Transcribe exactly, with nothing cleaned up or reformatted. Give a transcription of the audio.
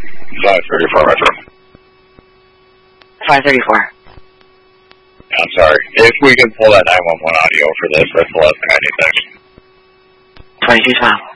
five thirty-four Metro. five thirty-four. I'm sorry. If we can pull that nine one one audio for this, that's the last thing I need. Thanks. twenty-two twelve.